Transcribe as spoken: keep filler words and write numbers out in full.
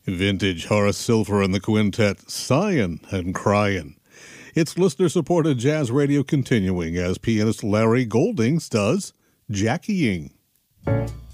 Vintage Horace Silver and the Quintet, Sighin' and Cryin'. It's listener-supported jazz radio continuing as pianist Larry Goldings does Jackying.